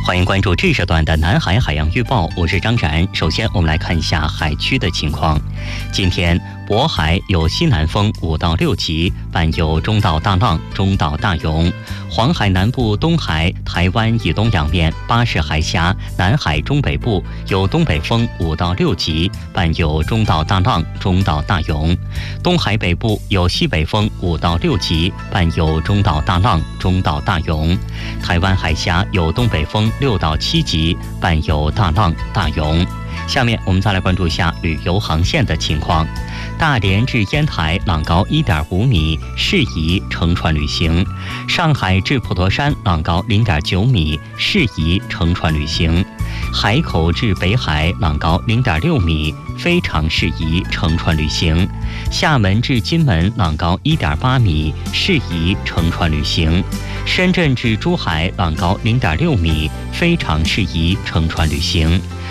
欢迎关注这时段的南海海洋预报，我是张然。首先，我们来看一下海区的情况。今天，渤海有西南风5到6级，伴有中到大浪、中到大涌；黄海南部、东海、台湾以东两面、巴士海峡、南海中北部有东北风5到6级，伴有中到大浪、中到大涌；东海北部有西北风5到6级，伴有中到大浪、中到大涌；台湾海峡有东北风6到7级，伴有大浪、大涌。下面我们再来关注一下旅游航线的情况。大连至烟台浪高1.5米，适宜乘船旅行；上海至普陀山浪高0.9米，适宜乘船旅行；海口至北海浪高0.6米，非常适宜乘船旅行；厦门至金门浪高1.8米，适宜乘船旅行；深圳至珠海浪高0.6米，非常适宜乘船旅行。